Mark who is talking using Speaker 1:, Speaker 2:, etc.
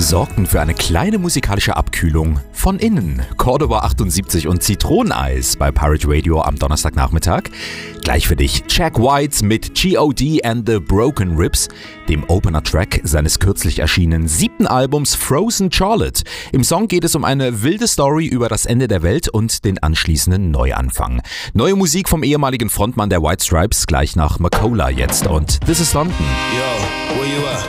Speaker 1: sorgten für eine kleine musikalische Abkühlung von innen. Cordoba 78 und Zitroneneis bei Pirate Radio am Donnerstagnachmittag. Gleich für dich Jack White mit G.O.D. and the Broken Ribs, dem Opener-Track seines kürzlich erschienenen 7. Albums Frozen Charlotte. Im Song geht es um eine wilde Story über das Ende der Welt und den anschließenden Neuanfang. Neue Musik vom ehemaligen Frontmann der White Stripes, gleich nach Macola jetzt und This is London.
Speaker 2: Yo, where you at?